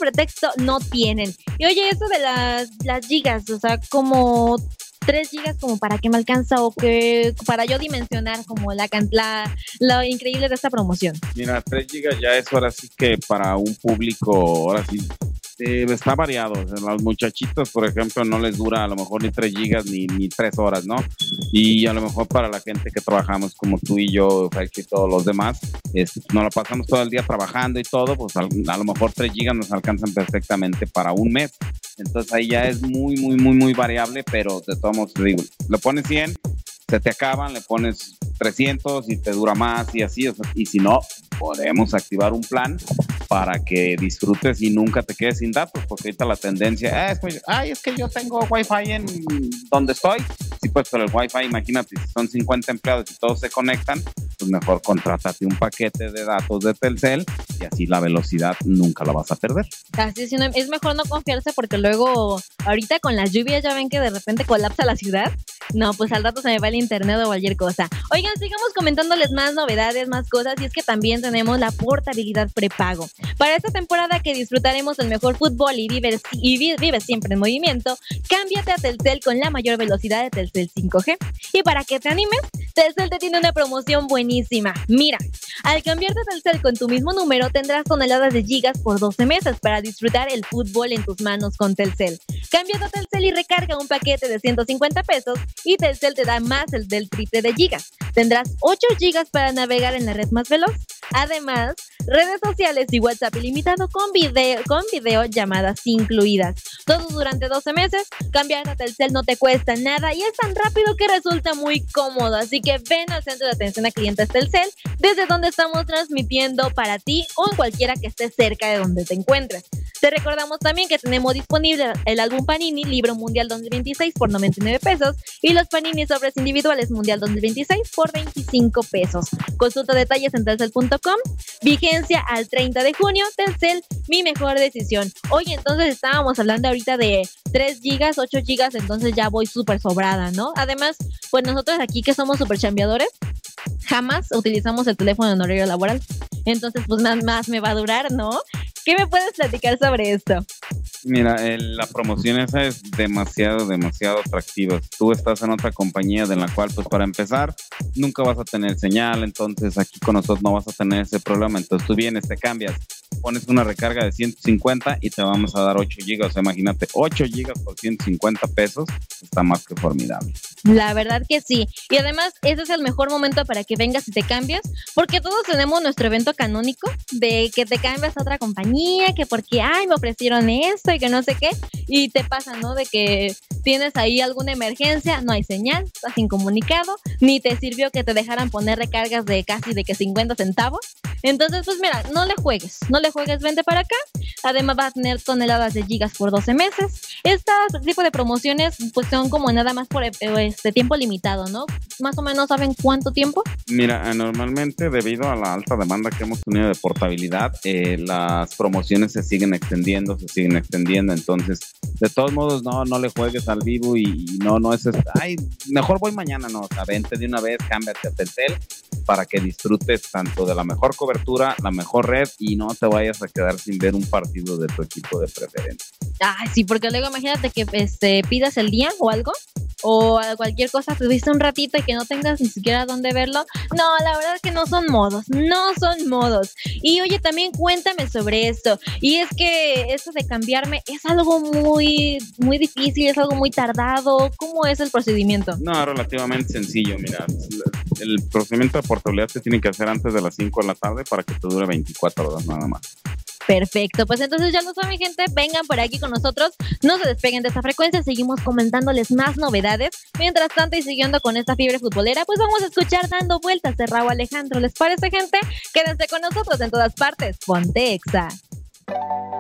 pretexto no tienen. Y oye, eso de las gigas, o sea, como 3 gigas como para que me alcanza o que para yo dimensionar como lo increíble de esta promoción. Mira, 3 gigas ya es ahora sí que para un público, ahora sí, está variado. O sea, los muchachitos, por ejemplo, no les dura a lo mejor ni 3 gigas ni 3 horas, ¿no? Y a lo mejor para la gente que trabajamos como tú y yo, y todos los demás, nos lo pasamos todo el día trabajando y todo, pues a lo mejor 3 gigas nos alcanzan perfectamente para un mes. Entonces ahí ya es muy variable, pero de todos modos te digo, le pones 100, se te acaban, le pones 300 y te dura más y así, o sea, y si no, podemos activar un plan para que disfrutes y nunca te quedes sin datos, porque ahorita la tendencia es que yo tengo wifi en donde estoy. Sí, pues, pero el wifi, imagínate, si son 50 empleados y todos se conectan, pues mejor contrátate un paquete de datos de Telcel y así la velocidad nunca la vas a perder. Así es, es mejor no confiarse porque luego, ahorita con las lluvias ya ven que de repente colapsa la ciudad. No, pues al rato se me va el internet o cualquier cosa. Oigan, sigamos comentándoles más novedades, más cosas, y es que también tenemos la portabilidad prepago. Para esta temporada que disfrutaremos el mejor fútbol y vive siempre en movimiento, cámbiate a Telcel con la mayor velocidad de Telcel 5G. Y para que te animes, Telcel te tiene una promoción buenísima. Mira, al cambiarte a Telcel con tu mismo número, tendrás toneladas de gigas por 12 meses para disfrutar el fútbol en tus manos con Telcel. Cámbiate a Telcel y recarga un paquete de 150 pesos y Telcel te da más del triple de gigas. Tendrás 8 gigas para navegar en la red más veloz. Además, redes sociales y WhatsApp ilimitado con video llamadas incluidas. Todo durante 12 meses. Cambiar a Telcel no te cuesta nada y es tan rápido que resulta muy cómodo. Así que ven al centro de atención a clientes Telcel, desde donde estamos transmitiendo para ti o en cualquiera que esté cerca de donde te encuentres. Te recordamos también que tenemos disponible el álbum Panini Libro Mundial 2026 por 99 pesos y los Panini Sobres Individuales Mundial 2026 por 25 pesos. Consulta detalles en telcel.com. Vigencia al 30 de junio. Telcel, mi mejor decisión. Oye, entonces estábamos hablando ahorita de 3 gigas, 8 gigas, entonces ya voy súper sobrada, ¿no? Además, pues nosotros aquí que somos súper chambeadores, jamás utilizamos el teléfono en horario laboral. Entonces, pues más me va a durar, ¿no? ¿Qué me puedes platicar sobre esto? Mira, la promoción esa es demasiado atractiva. Tú estás en otra compañía de la cual, pues para empezar, nunca vas a tener señal, entonces aquí con nosotros no vas a tener ese problema. Entonces tú vienes, te cambias, pones una recarga de 150 y te vamos a dar 8 gigas. O sea, imagínate, 8 gigas por 150 pesos, está más que formidable. La verdad que sí. Y además, ese es el mejor momento para que vengas y te cambies, porque todos tenemos nuestro evento canónico de que te cambias a otra compañía, que porque, me ofrecieron esto y que no sé qué, y te pasa, ¿no? De que tienes ahí alguna emergencia, no hay señal, estás incomunicado, ni te sirvió que te dejaran poner recargas de casi de que 50 centavos. Entonces, pues mira, no le juegues, vente para acá. Además vas a tener toneladas de gigas por 12 meses. Este tipo de promociones pues son como nada más por tiempo limitado, ¿no? Más o menos, ¿saben cuánto tiempo? Mira, normalmente debido a la alta demanda que hemos tenido de portabilidad, las promociones se siguen extendiendo, entonces de todos modos no le juegues al vivo y no es mejor voy mañana, no, o sea, vente de una vez, cámbiate a Telcel para que disfrutes tanto de la mejor cobertura, la mejor red y no te vayas a quedar sin ver un partido de tu equipo de preferencia. Ay, sí, porque luego imagínate que pidas el día o algo, o cualquier cosa, tuviste un ratito y que no tengas ni siquiera dónde verlo. No, la verdad es que no son modos. Y oye, también cuéntame sobre esto. Y es que esto de cambiarme es algo muy difícil, es algo muy tardado. ¿Cómo es el procedimiento? No, relativamente sencillo, mira. El procedimiento de portabilidad se tiene que hacer antes de las 5 de la tarde para que te dure 24 horas nada más. Perfecto, pues entonces ya lo saben, gente, vengan por aquí con nosotros, no se despeguen de esta frecuencia, seguimos comentándoles más novedades. Mientras tanto y siguiendo con esta fiebre futbolera, pues vamos a escuchar Dando Vueltas de Rauw Alejandro. ¿Les parece, gente? Quédense con nosotros en todas partes, Ponte Exa.